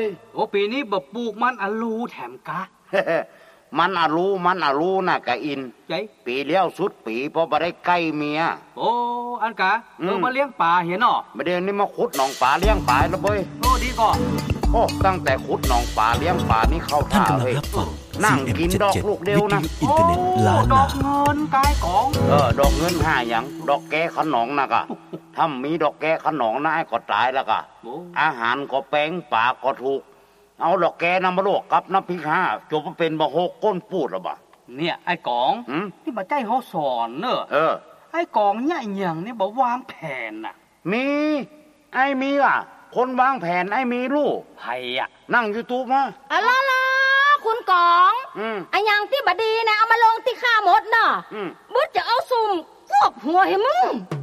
ยโอ้ปีนี้แบบปลูกมันอะลูแถมกะมันอารู้น่ะกะอินใจปีเลี้ยวสุดปีเพราะบ่ได้ใกล้เมียโอ้อันกะมาเลี้ยงปลาเห็นเนาะไม่ได้นี่มาขุดหนองปลาเลี้ยงปลาแล้วเว้ยโอ้ดีก่อนโอ้ตั้งแต่ขุดหนองปลาเลี้ยงปลานี่เข้าท่าเลยนั่งกินดอกลูกเดียวนะโอ้ดอกเงินกายของดอกเงิน5หยังดอกแก้ขนองน่ะกะถ้ามีดอกแก้ขนองน่ะก็ตายแล้วกะอาหารก็แป้งปลาก็ถูกเอาดอกแกนำมาลวกกับน้ำพริกจบเป็นบะโฮกก้นปูดหรอบ่เนี่ยไอ้กองที่มาใจเขาสอนเนอะไอ้กองเนี่ยอย่างนี่บอกวางแผนน่ะไอ้มีอ่ะคนวางแผนไอ้มีลูกไผ่อ่ะนั่งยูทูบมาอะไรล่ะคุณกองไอ้อย่างที่บดีนะเอามาลงที่ข้าหมดเนอะบึ้ดจะเอาซุ่มควบหัวให้มึง